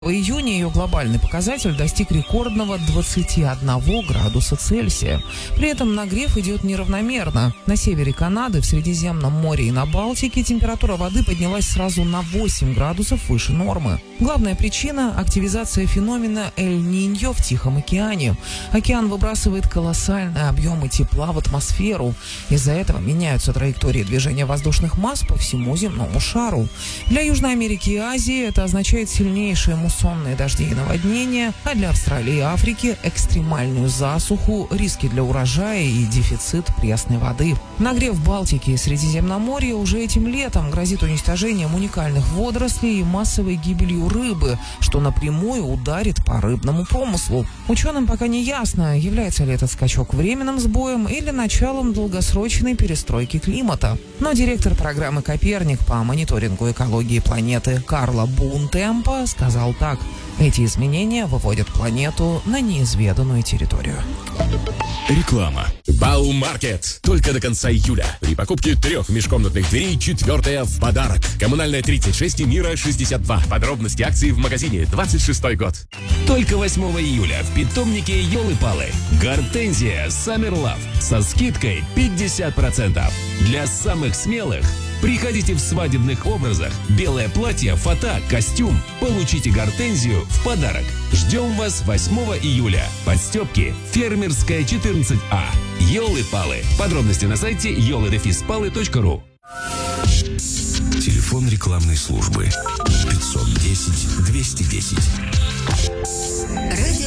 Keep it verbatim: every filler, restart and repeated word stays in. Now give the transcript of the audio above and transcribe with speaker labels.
Speaker 1: В июне ее глобальный показатель достиг рекордного двадцати одного градуса Цельсия. При этом нагрев идет неравномерно. На севере Канады, в Средиземном море и на Балтике температура воды поднялась сразу на восемь градусов выше нормы. Главная причина – активизация феномена Эль-Ниньо в Тихом океане. Океан выбрасывает колоссальные объемы тепла в атмосферу. Из-за этого меняются траектории движения воздушных масс по всему земному шару. Для Южной Америки и Азии это означает сильнейшие муссонные дожди и наводнения, а для Австралии и Африки – экстремальную засуху, риски для урожая и дефицит пресной воды. Нагрев Балтики и Средиземноморья уже этим летом грозит уничтожением уникальных водорослей и массовой гибелью рыбы, что напрямую ударит по рыбному промыслу. Ученым пока не ясно, является ли этот скачок временным сбоем или началом долгосрочной перестройки климата. Но директор программы «Коперник» по мониторингу экологии планеты Карло Бунтемпо сказал так: эти изменения выводят планету на неизведанную территорию.
Speaker 2: Реклама. Баумаркет. Только до конца июля. При покупке трех межкомнатных дверей четвертая в подарок. Коммунальная тридцать шесть и Мира шестьдесят два. Подробности акции в магазине. двадцать шестой год.
Speaker 3: Только восьмого июля в питомнике Ёлы-Палы. Гортензия Summer Love со скидкой пятьдесят процентов. Для самых смелых приходите в свадебных образах. Белое платье, фата, костюм. Получите гортензию в подарок. Ждем вас восьмого июля. Подстёпки. Фермерская четырнадцать А. Ёлы-Палы. Подробности на сайте ёлы палы точка ру.
Speaker 4: Телефон рекламной службы пятьсот десять двести десять.